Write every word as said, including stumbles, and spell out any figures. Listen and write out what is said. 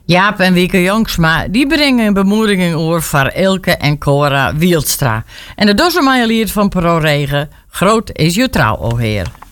Jaap en Wieke Jongsma die brengen een bemoediging over voor Elke en Cora Wieldstra. En de dossenmaaie lied van Pro Regen, Groot is je trouw, o Heer.